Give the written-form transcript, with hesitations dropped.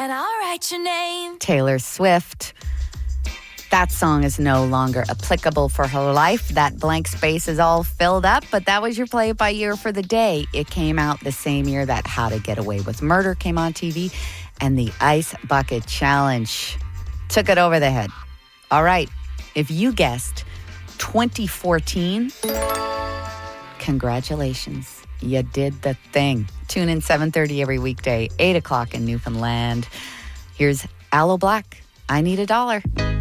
and I'll write your name. Taylor Swift. That song is no longer applicable for her life. That blank space is all filled up, but that was your play-by-year for the day. It came out the same year that How to Get Away with Murder came on TV, and the Ice Bucket Challenge took it over the head. All right, if you guessed 2014, congratulations. You did the thing. Tune in 7:30 every weekday, 8 o'clock in Newfoundland. Here's Aloe Black. I Need $1.